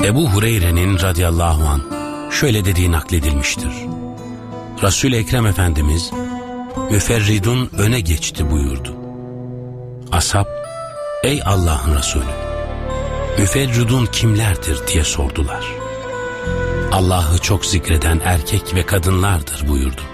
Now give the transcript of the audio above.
Ebu Hureyre'nin radıyallahu anh şöyle dediği nakledilmiştir. Resul-i Ekrem Efendimiz müferridun öne geçti buyurdu. Ashab, ey Allah'ın Resulü, müferridun kimlerdir diye sordular. Allah'ı çok zikreden erkek ve kadınlardır buyurdu.